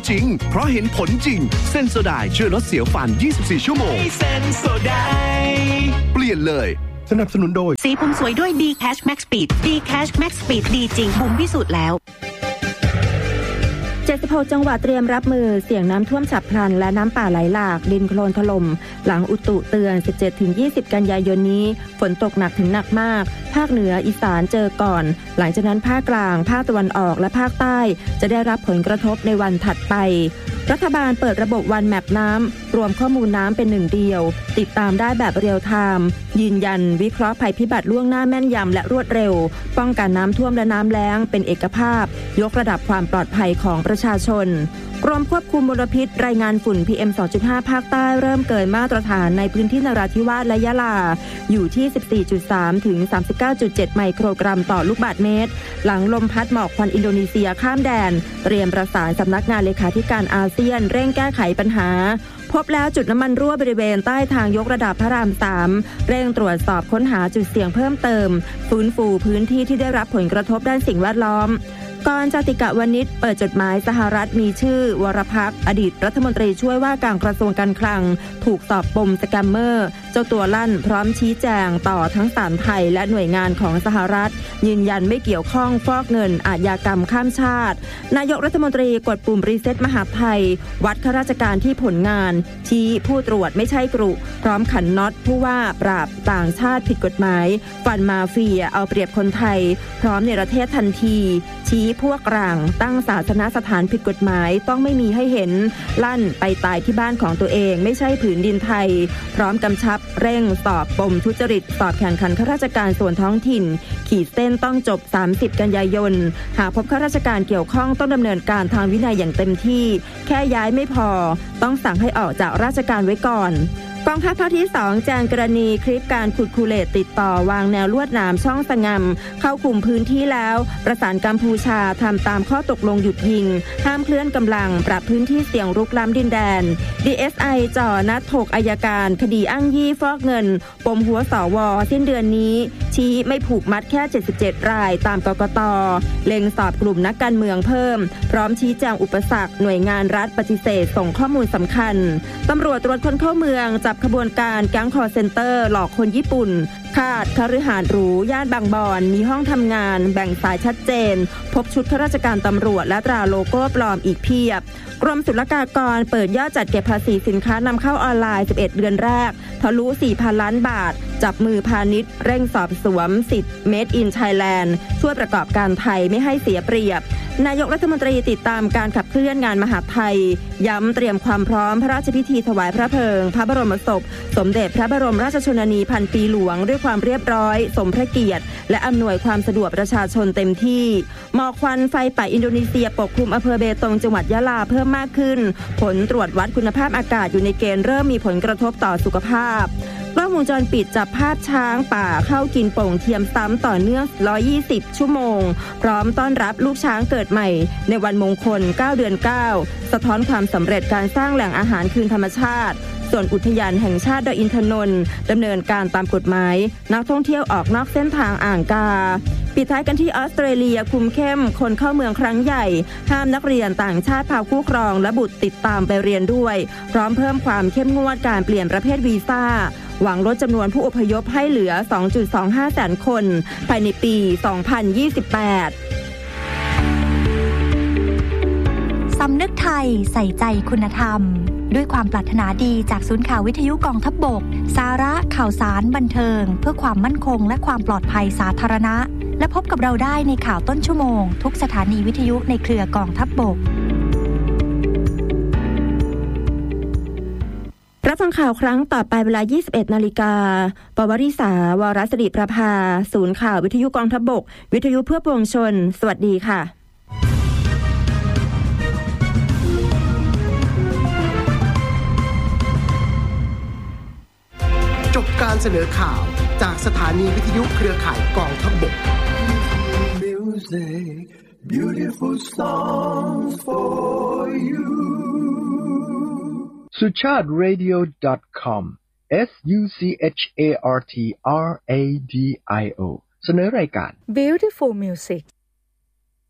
จริงเพราะเห็นผลจริงเซนโซไดช่วยลดเสียวฟัน24ชั่วโมงเซนโซไดเปลี่ยนเลยสนับสนุนโดยสีผมสวยด้วย D Cash Max Speed D Cash Max Speed ดีจริงบุ๋มพิสูจน์แล้ว 76จังหวัดเตรียมรับมือเสี่ยงน้ำท่วมฉับพลันและน้ำป่าไหลหลากดินโคลนถล่มหลังอุตุเตือน 17-20 กันยายนนี้ฝนตกหนักถึงหนักมากภาคเหนืออีสานเจอก่อนหลังจากนั้นภาคกลางภาคตะวันออกและภาคใต้จะได้รับผลกระทบในวันถัดไปรัฐบาลเปิดระบบวันแมปน้ำรวมข้อมูลน้ำเป็นหนึ่งเดียวติดตามได้แบบเรียลไทม์ยืนยันวิเคราะห์ภัยพิบัติล่วงหน้าแม่นยำและรวดเร็วป้องกันน้ำท่วมและน้ำแล้งเป็นเอกภาพยกระดับความปลอดภัยของประชาชนกรมควบคุมมลพิษรายงานฝุ่น PM 2.5 ภาคใต้เริ่มเกินมาตรฐานในพื้นที่นราธิวาสและยะลาอยู่ที่ 14.3 ถึง 39.7 ไมโครกรัมต่อลูกบาศก์เมตรหลังลมพัดหมอกควันอินโดนีเซียข้ามแดนเตรียมประสานสำนักงานเลขาธิการอาเซียนเร่งแก้ไขปัญหาพบแล้วจุดน้ำมันรั่วบริเวณใต้ทางยกระดับพระราม 3เร่งตรวจสอบค้นหาจุดเสี่ยงเพิ่มเติมฟื้นฟูพื้นที่ที่ได้รับผลกระทบด้านสิ่งแวดล้อมกรจติกะวณิชเปิดจดหมายสหรัฐมีชื่อวรพักษ์อดีตรัฐมนตรีช่วยว่าการกระทรวงการคลังถูกสอบปมสแกมเมอร์เจ้าตัวลั่นพร้อมชี้แจงต่อทั้งศาลไทยและหน่วยงานของสหรัฐยืนยันไม่เกี่ยวข้องฟอกเงินอาชญากรรมข้ามชาตินายกรัฐมนตรีกดปุ่มรีเซ็ตมหาดไทยวัดข้าราชการที่ผลงานชี้ผู้ตรวจไม่ใช่กรุพร้อมขันน็อตผู้ว่าปราบต่างชาติผิดกฎหมายฟันมาเฟียเอาเปรียบคนไทยพร้อมเนรเทศทันทีชี้พวกกลางตั้งศาสนสถานผิดกฎหมายต้องไม่มีให้เห็นลั่นไปตายที่บ้านของตัวเองไม่ใช่ผืนดินไทยพร้อมกำชับเร่งสอบปมทุจริตสอบแข่งขันข้าราชการส่วนท้องถิ่นขีดเส้นต้องจบ30กันยายนหากพบข้าราชการเกี่ยวข้องต้องดำเนินการทางวินัยอย่างเต็มที่แค่ย้ายไม่พอต้องสั่งให้ออกจากราชการไว้ก่อนกองทัพภาคที่2แจ้งกรณีคลิปการขุดคูเลตติดต่อวางแนวลวดหนามช่องสงำเข้าคุมพื้นที่แล้วประสานกัมพูชาทำตามข้อตกลงหยุดยิงห้ามเคลื่อนกำลังปรับพื้นที่เสี่ยงรุกล้ำดินแดน DSI จ่อนัดถกอัยการคดีอ้างยี่ฟอกเงินปมหัวสวสิ้นเดือนนี้ชี้ไม่ผูกมัดแค่77รายตามกกต.เล็งสอบกลุ่มนักการเมืองเพิ่มพร้อมชี้แจงอุปสรรคหน่วยงานรัฐปฏิเสธส่งข้อมูลสำคัญตำรวจตรวจคนเข้าเมืองจับขบวนการแก๊งคอลเซ็นเตอร์หลอกคนญี่ปุ่นคาดคฤหาสน์หรูย่านบางบอนมีห้องทำงานแบ่งสายชัดเจนพบชุดข้าราชการตำรวจและตราโลโก้ปลอมอีกเพียบกรมศุลกากรเปิดยอดจัดเก็บภาษีสินค้านำเข้าออนไลน์11เดือนแรกทะลุ 4,000 ล้านบาทจับมือพาณิชย์เร่งสอบสวมสิทธิ์ Made in Thailand ช่วยประกอบการไทยไม่ให้เสียเปรียบนายกรัฐมนตรีติดตามการขับเคลื่อนงานมหาดไทยย้ำเตรียมความพร้อมพระราชพิธีถวายพระเพลิงพระบรมศพสมเด็จพระบรมราชชนนีพันปีหลวงด้วยความเรียบร้อยสมพระเกียรติและอำนวยความสะดวกประชาชนเต็มที่หมอกควันไฟป่าอินโดนีเซียปกคลุมอำเภอเบตงจังหวัดยะลาเพิ่มมากขึ้นผลตรวจวัดคุณภาพอากาศอยู่ในเกณฑ์เริ่มมีผลกระทบต่อสุขภาพกล้องวงจรปิดจับภาพช้างป่าเข้ากินโป่งเทียมซ้ำต่อเนื่อง120ชั่วโมงพร้อมต้อนรับลูกช้างเกิดใหม่ในวันมงคล9เดือน9สะท้อนความสำเร็จการสร้างแหล่งอาหารคืนธรรมชาติส่วนอุทยานแห่งชาติดอยอินทนนท์ดำเนินการตามกฎหมายนักท่องเที่ยวออกนอกเส้นทางอ่างกาปิดท้ายกันที่ออสเตรเลียคุมเข้มคนเข้าเมืองครั้งใหญ่ห้ามนักเรียนต่างชาติพาคู่ครองและบุตรติดตามไปเรียนด้วยพร้อมเพิ่มความเข้มงวดการเปลี่ยนประเภทวีซ่าหวังลดจำนวนผู้อพยพให้เหลือ 2.25 แสนคนภายในปี 2028 สำนึกไทยใส่ใจคุณธรรมด้วยความปรารถนาดีจากศูนย์ข่าววิทยุกองทัพบกสาระข่าวสารบันเทิงเพื่อความมั่นคงและความปลอดภัยสาธารณะและพบกับเราได้ในข่าวต้นชั่วโมงทุกสถานีวิทยุในเครือกองทัพบกรับฟังข่าวครั้งต่อไปเวลา 21:00 น.ปวริษาวรศิริประภาศูนย์ข่าววิทยุกองทัพบกวิทยุเพื่อปวงชนสวัสดีค่ะจบการเสนอข่าวจากสถานีวิทยุเครือข่ายกองทัพบก Music, beautiful songs for you suchadradio.com suchartradio เสนอรายการ Beautiful Music